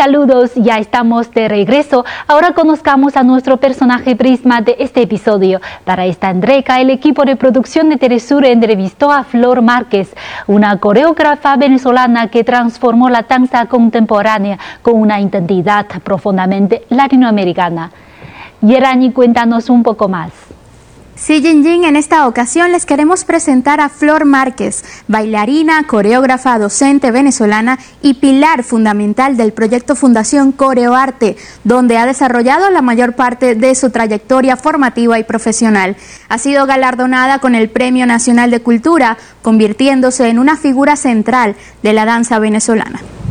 Saludos, ya estamos de regreso. Ahora conozcamos a nuestro personaje prisma de este episodio. Para esta entrega, el equipo de producción de Telesur entrevistó a Flor Márquez, una coreógrafa venezolana que transformó la danza contemporánea con una identidad profundamente latinoamericana. Yerani, cuéntanos un poco más. Sí, Jinjin, en esta ocasión les queremos presentar a Flor Márquez, bailarina, coreógrafa, docente venezolana y pilar fundamental del proyecto Fundación Coreoarte, donde ha desarrollado la mayor parte de su trayectoria formativa y profesional. Ha sido galardonada con el Premio Nacional de Cultura, convirtiéndose en una figura central de la danza venezolana.